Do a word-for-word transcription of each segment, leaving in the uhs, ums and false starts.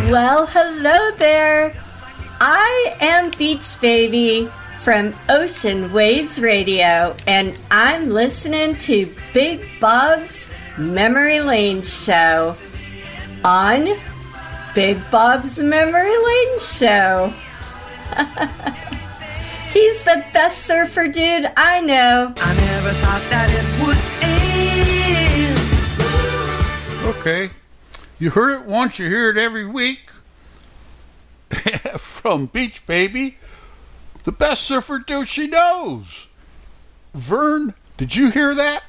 Well, hello there. I am Beach Baby from Ocean Waves Radio, and I'm listening to Big Bob's Memory Lane Show on Big Bob's Memory Lane Show. He's the best surfer dude I know. I never thought that it would end. Okay. You heard it once, you hear it every week. From Beach Baby, the best surfer dude she knows. Vern, did you hear that?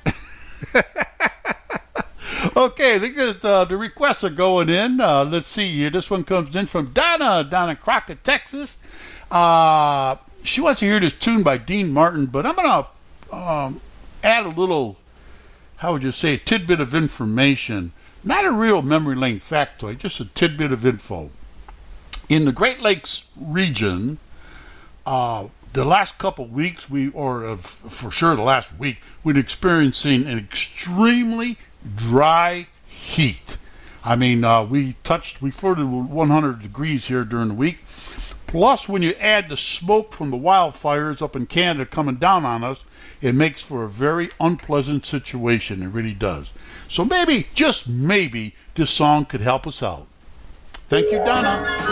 Okay, look at uh, the requests are going in. Uh, let's see. This one comes in from Donna down in Crockett, Texas. Uh, she wants to hear this tune by Dean Martin, but I'm going to um, add a little, how would you say, a tidbit of information. Not a real memory lane factoid, just a tidbit of info. In the Great Lakes region, uh, the last couple of weeks, we, or uh, for sure the last week, we've been experiencing an extremely dry heat. I mean, uh, we touched, we flirted with one hundred degrees here during the week. Plus, when you add the smoke from the wildfires up in Canada coming down on us, it makes for a very unpleasant situation. It really does. So maybe, just maybe, this song could help us out. Thank you, Donna.